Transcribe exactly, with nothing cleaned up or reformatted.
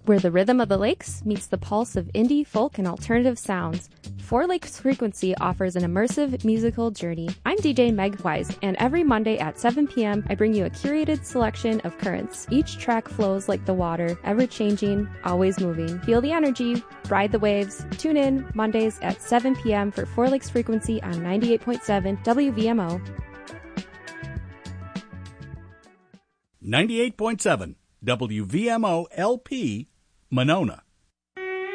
where the rhythm of the lakes meets the pulse of indie, folk, and alternative sounds. Four Lakes Frequency offers an immersive musical journey. I'm D J Meg Wise, and every Monday at seven p.m. I bring you a curated selection of currents. Each track flows like the water, ever-changing, always moving. Feel the energy, ride the waves. Tune in Mondays at seven p.m. for Four Lakes Frequency on ninety-eight point seven W V M O. ninety-eight point seven W V M O L P, Monona.